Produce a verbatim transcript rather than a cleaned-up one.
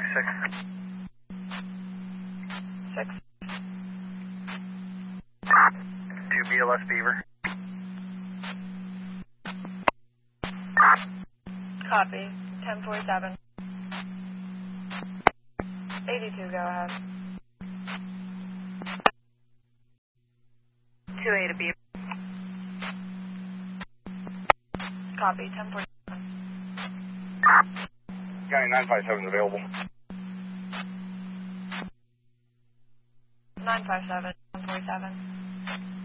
six. Six. Two B L S Beaver. Copy. ten forty-seven. eighty-two, go ahead. two A to Beaver. Copy. ten forty-seven. County nine five seven is available. nine five seven. ten forty-seven.